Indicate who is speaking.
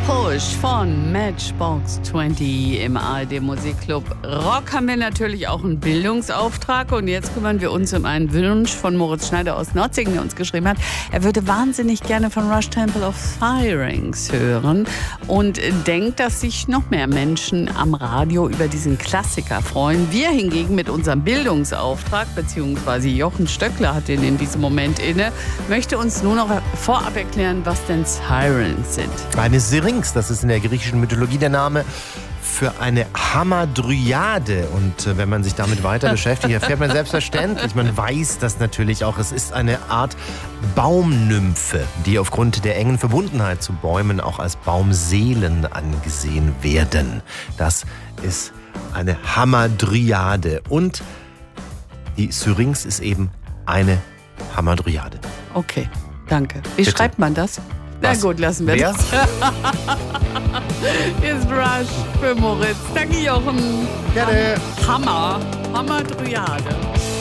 Speaker 1: Push von Matchbox 20 im ARD Musikclub Rock haben wir natürlich auch einen Bildungsauftrag und jetzt kümmern wir uns um einen Wunsch von Moritz Schneider aus Notzingen, der uns geschrieben hat. Er würde wahnsinnig gerne von Rush Temple of Firings hören und denkt, dass sich noch mehr Menschen am Radio über diesen Klassiker freuen. Wir hingegen mit unserem Bildungsauftrag, beziehungsweise Jochen Stöckler hat den in diesem Moment inne, möchte uns nur noch vorab erklären, was denn Sirens sind.
Speaker 2: Eine Syrinx, das ist in der griechischen Mythologie der Name für eine Hamadryade. Und wenn man sich damit weiter beschäftigt, erfährt man selbstverständlich, man weiß das natürlich auch, es ist eine Art Baumnymphe, die aufgrund der engen Verbundenheit zu Bäumen auch als Baumseelen angesehen werden. Das ist eine Hamadryade. Und die Syrinx ist eben eine Hamadryade.
Speaker 1: Okay, danke. Wie schreibt man das? Na gut, lassen wir das. Hier ist Rush für Moritz. Danke, Jochen.
Speaker 2: Gerne.
Speaker 1: Hamadryade.